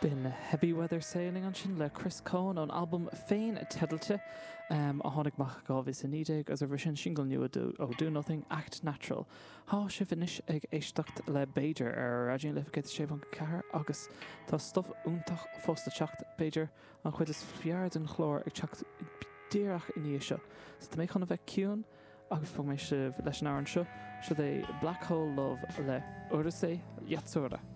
Been Heavy Weather Sailing an sin le Chris Cohn an album féin tedilte a tháinig mac gábhís in nídeag as a bhí sin single nua ó Do Nothing Act Natural. Tá si finis ag éisteacht le Beidir ar radion lifigid sé an cehar agus tá stuff úntach fósta teacht Beidir an chuid is fiard an chlór ag teacht díreach in níos seo. So tá mé chuna bheith ciún agus fá mé leis an áran seo é Black Hole Love le Odyssey Yatsura.